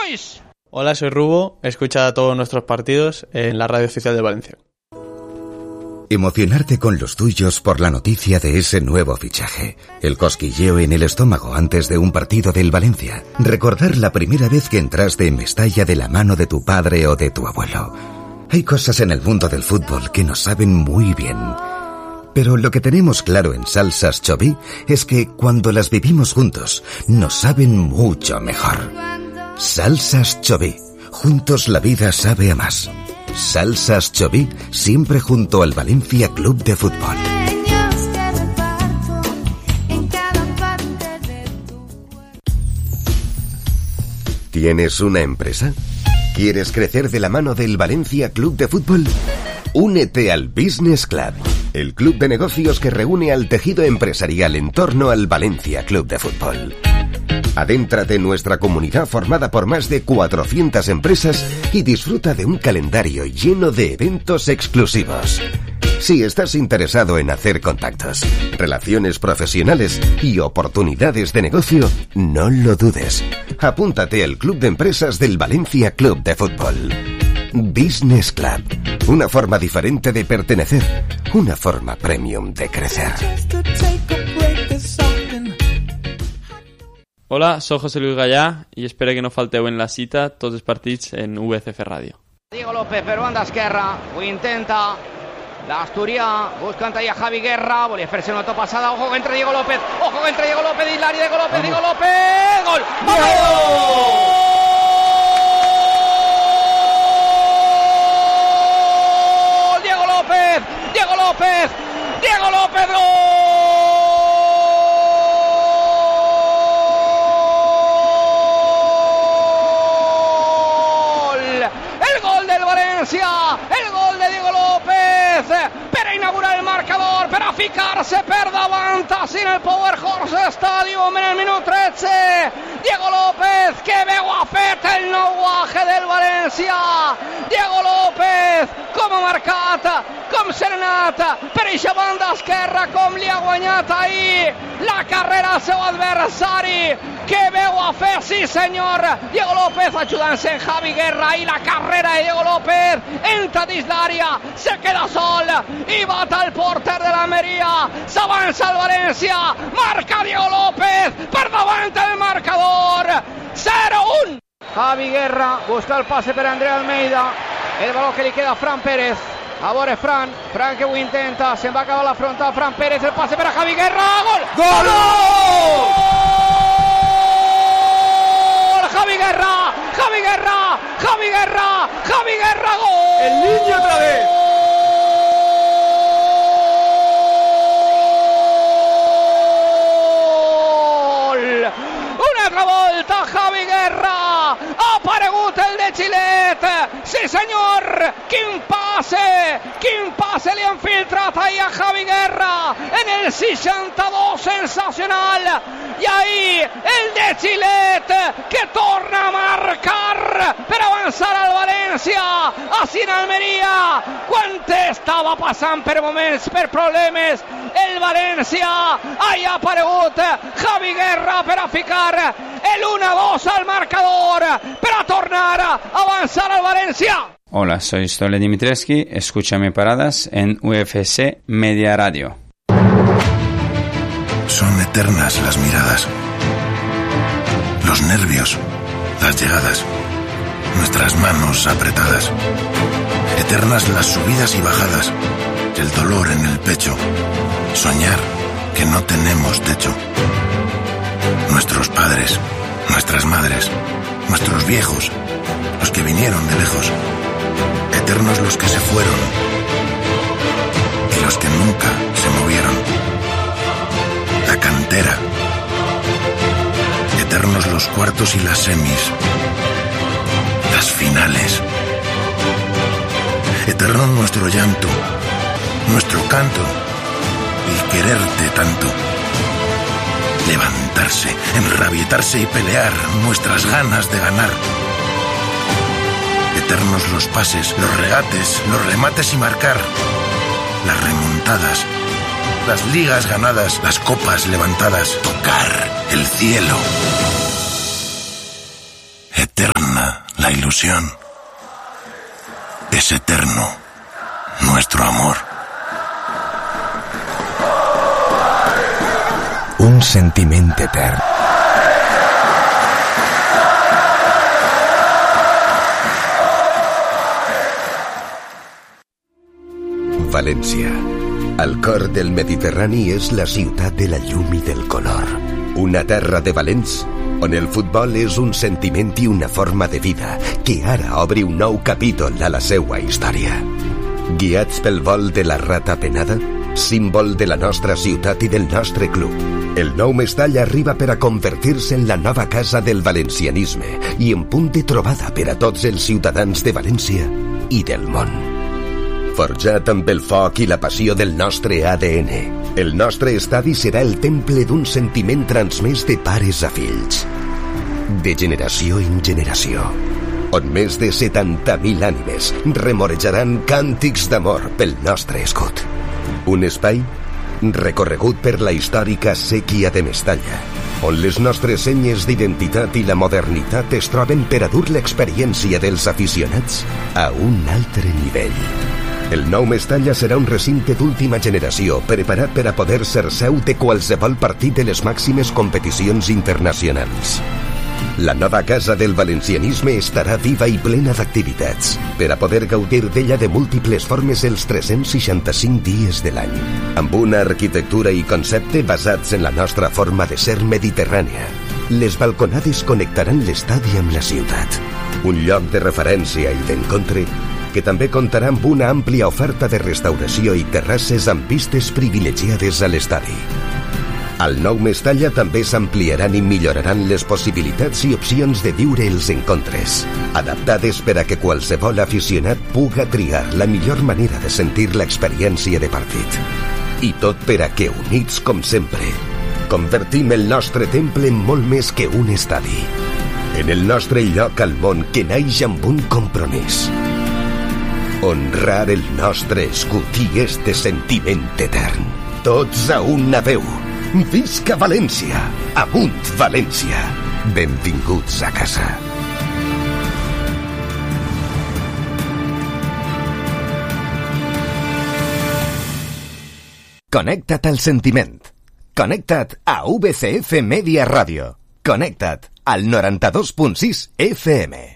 Boys. Hola, soy Rubo. Escucha todos nuestros partidos en la radio oficial de Valencia. Emocionarte con los tuyos por la noticia de ese nuevo fichaje. El cosquilleo en el estómago antes de un partido del Valencia. Recordar la primera vez que entraste en Mestalla de la mano de tu padre o de tu abuelo. Hay cosas en el mundo del fútbol que nos saben muy bien. Pero lo que tenemos claro en Salsas Choví es que cuando las vivimos juntos, nos saben mucho mejor. Salsas Choví. Juntos la vida sabe a más. Salsas Choví, siempre junto al Valencia Club de Fútbol. ¿Tienes una empresa? ¿Quieres crecer de la mano del Valencia Club de Fútbol? Únete al Business Club, el club de negocios que reúne al tejido empresarial en torno al Valencia Club de Fútbol. Adéntrate en nuestra comunidad formada por más de 400 empresas y disfruta de un calendario lleno de eventos exclusivos. Si estás interesado en hacer contactos, relaciones profesionales y oportunidades de negocio, no lo dudes. Apúntate al Club de Empresas del Valencia Club de Fútbol. Business Club. Una forma diferente de pertenecer. Una forma premium de crecer. Hola, soy José Luis Gallà i espero que no falteu en la cita tots els partits en VCF Ràdio. Diego López per banda esquerra, ho intenta l'Asturià, buscant ahí a Javi Guerra, volia fer-se una topa passada, ojo que entra Diego López dins l'àrea, Diego López, gol! Diego López, gol! El gol de Diego López per a inaugurar el marcador, per a ficar-se per davant així en el Power Horse Stadium en el minut 13. Diego López, que veu ha fet el nou guaje del València. Diego López, com ha marcat, com s'ha anat per eixa banda esquerra, com li ha guanyat ahir la carrera al seu adversari. Que veu a fer, sí senyor. Diego López ajudant-se en Javi Guerra i la carrera de Diego López entra dins l'àrea, se queda sol i bat al porter de l'Almeria. S'avança el València, marca Diego López per davant del marcador. 0-1. Javi Guerra busca el passe per André Almeida, el baló que li queda a Fran Pérez. A veure Fran que ho intenta, se'n va acabar la frontal Fran Pérez, el passe per a Javi Guerra, gol! ¡Gol! Javi Guerra, gol! ¡El niño otra vez! Una altra volta Javi Guerra, ha aparegut el de Xilet, sí senyor, quin passe li han filtrat ahir a Javi Guerra en el 62, sensacional, i ahir el de Xilet que torna a marcar per avançar al València, així en Almeria, quan estava passant per moments, per problemes, el València, ahí ha aparegut Javi Guerra per a ficar el 1-2 al marcador, per a tornar a avançar al València. Hola, soy Stole Dimitrescu, escúchame paradas en UFC Media Radio. Son eternas las miradas, los nervios, las llegadas, nuestras manos apretadas, eternas las subidas y bajadas, el dolor en el pecho, soñar que no tenemos techo. Nuestros padres, nuestras madres, nuestros viejos, los que vinieron de lejos, eternos los que se fueron y los que nunca se movieron. La cantera, eternos los cuartos y las semis, las finales, eterno nuestro llanto, nuestro canto y quererte tanto. Levantarse, enrabietarse y pelear, nuestras ganas de ganar. Eternos los pases, los regates, los remates y marcar. Las remontadas, las ligas ganadas, las copas levantadas. Tocar el cielo. Eterna la ilusión. Es eterno nuestro amor. Un sentiment etern. València. Al cor del Mediterrani és la ciutat de la llum i del color. Una terra de valents on el futbol és un sentiment i una forma de vida que ara obre un nou capítol a la seua història. Guiats pel vol de la rata penada, símbol de la nostra ciutat i del nostre club, el nou Mestalla arriba per a convertir-se en la nova casa del valencianisme i en punt de trobada per a tots els ciutadans de València i del món. Forjat amb el foc i la passió del nostre ADN, el nostre estadi serà el temple d'un sentiment transmès de pares a fills, de generació en generació, on més de 70.000 ànimes remorejaran càntics d'amor pel nostre escut. Un espai recorregut per la històrica sèquia de Mestalla, on les nostres senyes d'identitat i la modernitat es troben per a dur l'experiència dels aficionats a un altre nivell. El nou Mestalla serà un recinte d'última generació preparat per a poder ser seu de qualsevol partit de les màximes competicions internacionals. La nova casa del valencianisme estarà viva i plena d'activitats per a poder gaudir d'ella de múltiples formes els 365 dies de l'any, amb una arquitectura i concepte basats en la nostra forma de ser mediterrània. Les balconades connectaran l'estadi amb la ciutat, un lloc de referència i d'encontre que també comptarà amb una àmplia oferta de restauració i terrasses amb vistes privilegiades a l'estadi. Al nou Mestalla també s'ampliaran i milloraran les possibilitats i opcions de viure els encontres, adaptades per a que qualsevol aficionat puga triar la millor manera de sentir l'experiència de partit. I tot per a que, units com sempre, convertim el nostre temple en molt més que un estadi, en el nostre lloc al món que naix amb un compromís: honrar el nostre escut i este sentiment etern. Tots a una veu. Visca València! Amunt València! Benvinguts a casa. Connecta't al sentiment. Connecta't a VCF Media Ràdio. Connecta't al 92.6 FM.